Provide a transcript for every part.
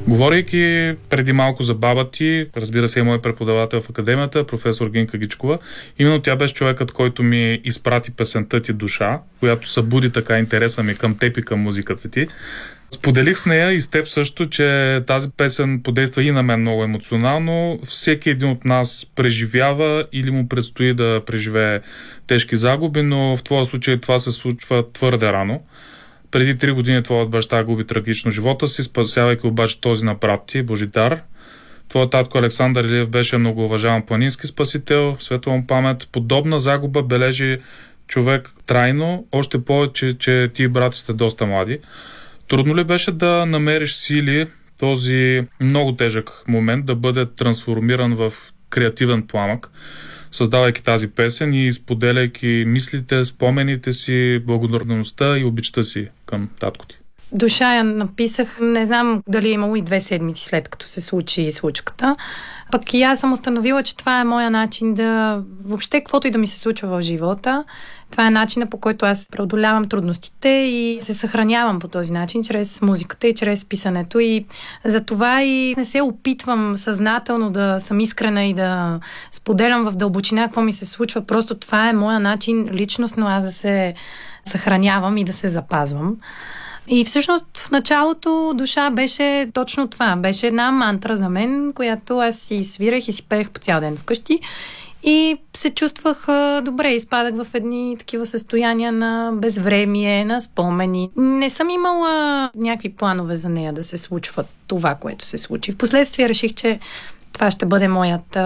Говорейки преди малко за баба ти, разбира се, е мой преподавател в академията, професор Гинка Гичкова, именно тя беше човекът, който ми изпрати песента ти "Душа", която събуди така интереса ми към теб и към музиката ти. Споделих с нея и с теб също, че тази песен подейства и на мен много емоционално. Всеки един от нас преживява или му предстои да преживее тежки загуби, но в твоя случай това се случва твърде рано. Преди 3 години твоят баща губи трагично живота си, спасявайки обаче този на брат ти, Божидар. Твоят татко Александър Илиев беше много уважаван планински спасител, светла му памет. Подобна загуба бележи човек трайно, още повече, че ти и брат сте доста млади. Трудно ли беше да намериш сили този много тежък момент да бъде трансформиран в креативен пламък, създавайки тази песен и споделяйки мислите, спомените си, благодарността и обичта си към татко ти? "Душа" я написах, не знам дали е имало и 2 седмици след като се случи случката. Пък и аз съм установила, че това е моя начин да... Въобще, каквото и да ми се случва в живота, това е начинът, по който аз преодолявам трудностите и се съхранявам по този начин, чрез музиката и чрез писането. И затова и не се опитвам съзнателно да съм искрена и да споделям в дълбочина какво ми се случва. Просто това е моя начин личностно аз да се съхранявам и да се запазвам. И всъщност в началото "Душа" беше точно това. Беше една мантра за мен, която аз си свирах и си пеех по цял ден вкъщи. И се чувствах добре, изпадах в едни такива състояния на безвремие, на спомени. Не съм имала някакви планове за нея да се случва това, което се случи. Впоследствие реших, че това ще бъде моят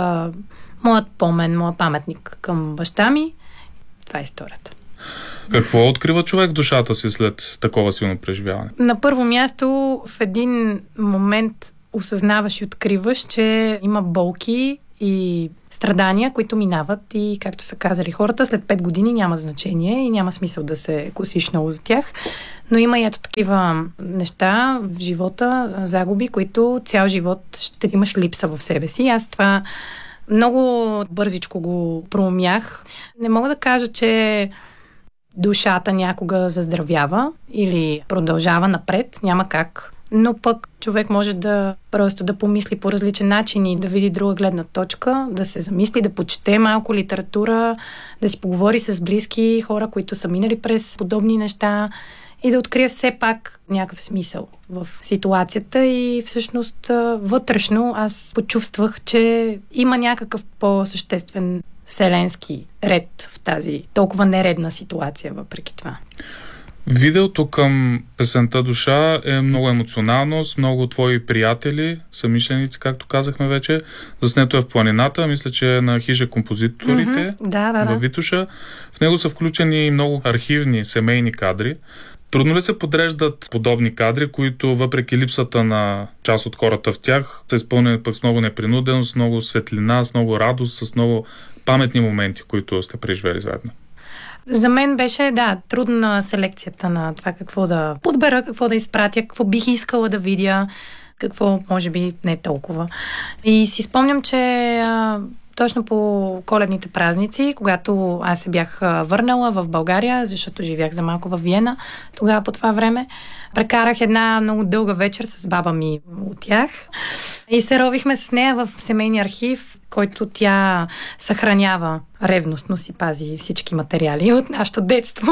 помен, моят паметник към баща ми. Това е историята. Какво открива човек в душата си след такова силно преживяване? На първо място, в един момент осъзнаваш и откриваш, че има болки и страдания, които минават и, както са казали хората, след 5 години няма значение и няма смисъл да се косиш много за тях. Но има и ето такива неща в живота, загуби, които цял живот ще имаш липса в себе си. Аз това много бързичко го проумях. Не мога да кажа, че душата някога заздравява или продължава напред, няма как. Но пък човек може да просто да помисли по различен начин и да види друга гледна точка, да се замисли, да почете малко литература, да си поговори с близки хора, които са минали през подобни неща и да открие все пак някакъв смисъл в ситуацията. И всъщност вътрешно аз почувствах, че има някакъв по-съществен вселенски ред в тази толкова нередна ситуация, въпреки това. Видеото към песента "Душа" е много емоционално, с много твои приятели, съмишленици, както казахме вече. Заснето е в планината, мисля, че е на хижа композиторите във Витоша. В него са включени и много архивни семейни кадри. Трудно ли се подреждат подобни кадри, които въпреки липсата на част от хората в тях са изпълнени пък с много непринуденост, с много светлина, с много радост, с много паметни моменти, които сте преживели заедно? За мен беше, трудна селекцията на това какво да подбера, какво да изпратя, какво бих искала да видя, какво може би не толкова. И си спомням, че точно по коледните празници, когато аз се бях върнала в България, защото живях за малко в Виена, тогава по това време, прекарах една много дълга вечер с баба ми от тях и се ровихме с нея в семейния архив, който тя съхранява ревностно, си пази всички материали от нашето детство.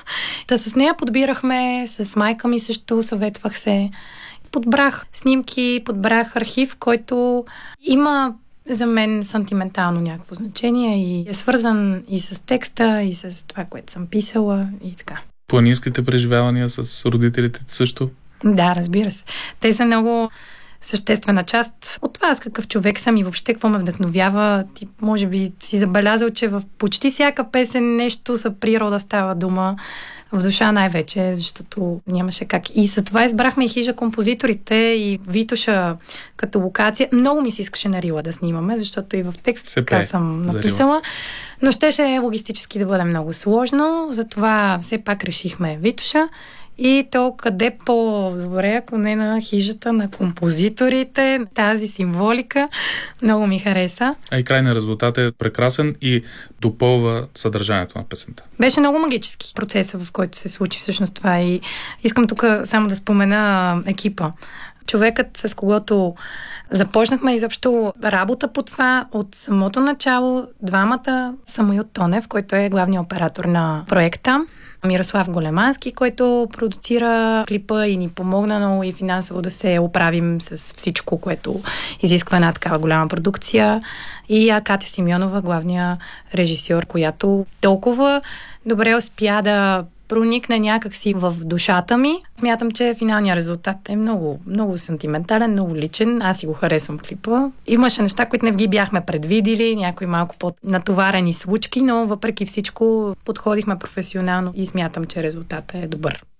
Та с нея подбирахме, с майка ми също съветвах се. Подбрах снимки, подбрах архив, който има за мен сантиментално някакво значение и е свързан и с текста, и с това, което съм писала и така. Планинските преживявания с родителите също? Да, разбира се. Те са много съществена част от това, аз какъв човек съм и въобще какво ме вдъхновява. Ти може би си забелязал, че в почти всяка песен нещо за природа става дума. В "Душа" най-вече, защото нямаше как. И за това избрахме и хижа композиторите и Витоша като локация. Много ми се искаше на Рила да снимаме, защото и в текст така съм написала. Но щеше логистически да бъде много сложно, затова все пак решихме Витоша. И то къде по-добре, ако не на хижата на композиторите, тази символика много ми хареса. А и крайният резултат е прекрасен и допълва съдържанието на песента. Беше много магически процесът, в който се случи всъщност това и искам тук само да спомена екипа. човекът, с когото започнахме изобщо работа по това от самото начало. Двамата, Самуил Тонев, който е главният оператор на проекта, Мирослав Големански, който продуцира клипа и ни помогна много и финансово да се оправим с всичко, което изисква една такава голяма продукция, и Катя Симеонова, главния режисьор, която толкова добре успя да проникне някакси в душата ми. Смятам, че финалният резултат е много, много сантиментален, много личен. Аз си го харесвам клипа. Имаше неща, които не ги бяхме предвидили, някои малко по-натоварени случки, но въпреки всичко подходихме професионално и смятам, че резултатът е добър.